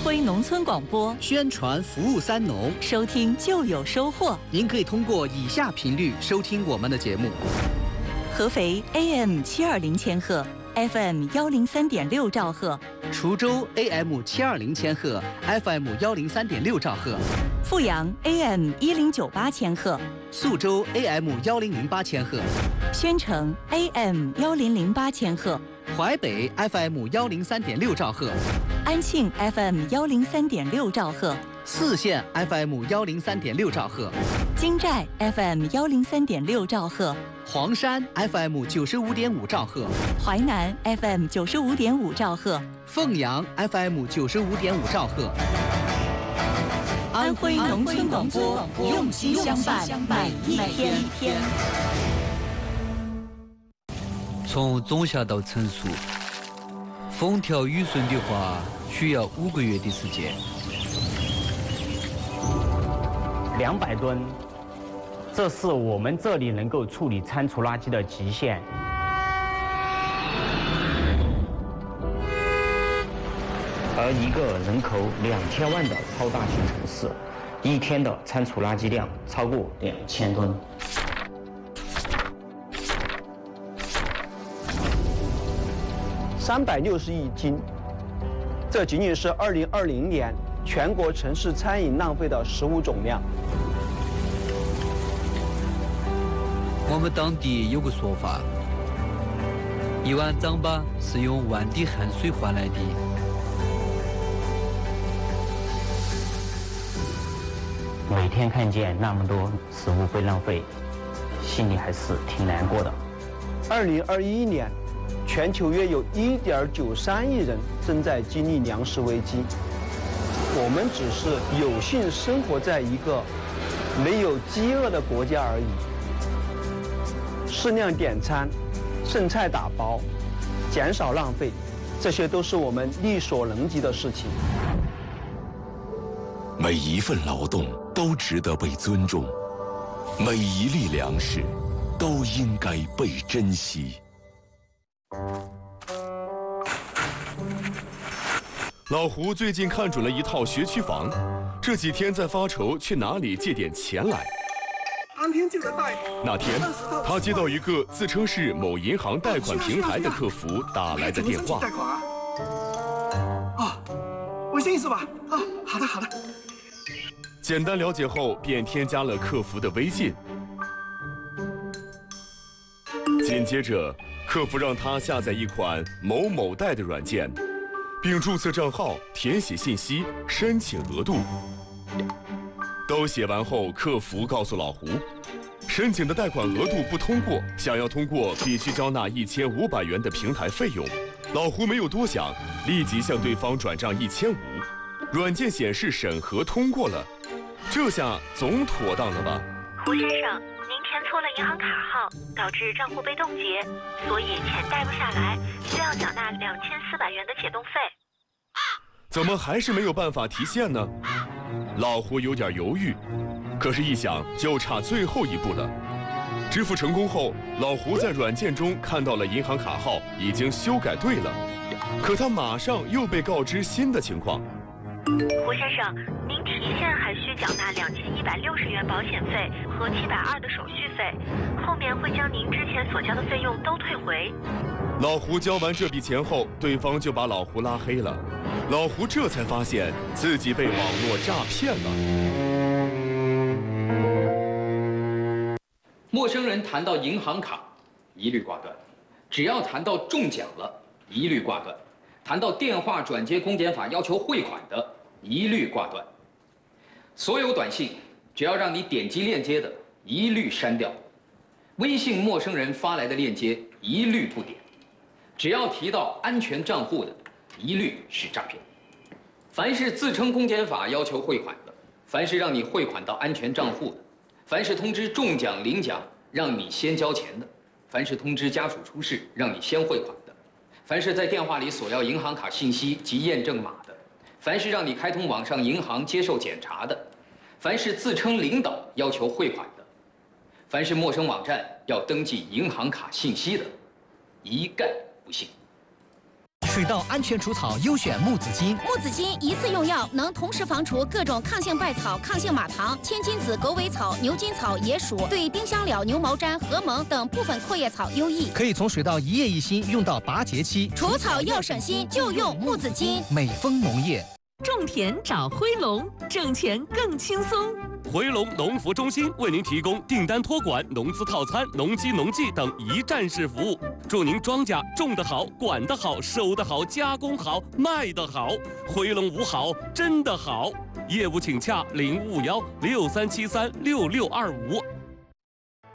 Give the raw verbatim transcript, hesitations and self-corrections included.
徽农村广播， 宣传服务三农， 收听就有收获。 您可以通过以下频率收听我们的节目： 合肥 A M 七二零千赫 ，F M 幺零三点六兆赫； 滁州 A M 七二零千赫 ，F M 幺零三点六兆赫； 阜阳 A M 一零九八千赫， 宿州 A M 幺零零八千赫， 宣城 A M 幺零零八千赫， 淮北 F M 幺零三点六兆赫， 安庆 F M 幺零三点六兆赫， 泗县 F M 幺零三点六兆赫， 金寨 F M 幺零三点六兆赫， 黄山 F M 九十五点五兆赫， 淮南 F M 九十五点五兆赫， 凤阳 F M 九十五点五兆赫。 安徽农村广播，用心相伴，每一天。 从种下到成熟，风调雨顺的话，需要五个月的时间。 两百吨，这是我们这里能够处理餐厨垃圾的极限。而一个人口两千万的超大型城市，一天的餐厨垃圾量超过两千吨。 三百六十亿斤，这仅仅是二零二零年全国城市餐饮浪费的食物总量。 我们当地有个说法，一碗糌粑是用万滴汗水换来的。 每天看见那么多食物被浪费，心里还是挺难过的。 二零二一年，全球约有一点九三亿人正在经历粮食危机。我们只是有幸生活在一个没有饥饿的国家而已。适量点餐，剩菜打包，减少浪费，这些都是我们力所能及的事情。 每一份劳动都值得被尊重，每一粒粮食都应该被珍惜。 老胡最近看准了一套学区房，这几天在发愁去哪里借点钱来。 当天就得贷。 那天，他接到一个自称是某银行贷款平台的客服打来的电话。 贷款啊？啊，微信是吧？啊，好的好的。 简单了解后，便添加了客服的微信。紧接着，客服让他下载一款某某贷的软件，并注册账号、填写信息、申请额度。都写完后，客服告诉老胡，申请的贷款额度不通过，想要通过必须交纳一千五百元的平台费用。老胡没有多想，立即向对方转账一千五。软件显示审核通过了，这下总妥当了吧？ 胡先生，您填错了银行卡号，导致账户被冻结，所以钱贷不下来，需要缴纳两千四百元的解冻费。 怎么还是没有办法提现呢？老胡有点犹豫，可是一想就差最后一步了。支付成功后，老胡在软件中看到了银行卡号已经修改对了，可他马上又被告知新的情况。 胡先生，您提现还需缴纳两千一百六十元保险费和七百二的手续费，后面会将您之前所交的费用都退回。 老胡交完这笔钱后，对方就把老胡拉黑了。老胡这才发现自己被网络诈骗了。 陌生人谈到银行卡，一律挂断；只要谈到中奖了，一律挂断；谈到电话转接公检法要求汇款的，一律挂断。所有短信只要让你点击链接的，一律删掉；微信陌生人发来的链接，一律不点；只要提到安全账户的，一律是诈骗。凡是自称公检法要求汇款的，凡是让你汇款到安全账户的，凡是通知中奖领奖让你先交钱的，凡是通知家属出事让你先汇款的，凡是在电话里索要银行卡信息及验证码的，凡是让你开通网上银行接受检查的，凡是自称领导要求汇款的，凡是陌生网站要登记银行卡信息的，一概不信。 水稻安全除草优选木子金。 木子金一次用药能同时防除各种抗性败草、抗性马糖、千金子、狗尾草、牛筋草、野鼠，对丁香蓼、牛毛毡、禾蒙等部分阔叶草优异。 可以从水稻一叶一心用到拔节期， 除草要省心，就用木子金。 美丰农业。 种田找辉龙，挣钱更轻松。 回龙农服中心为您提供订单托管、农资套餐、农机农技等一站式服务，祝您庄稼种得好、管得好、收得好、加工好、卖得好。回龙五好，真的好。业务请洽零五幺六三七三六六二五。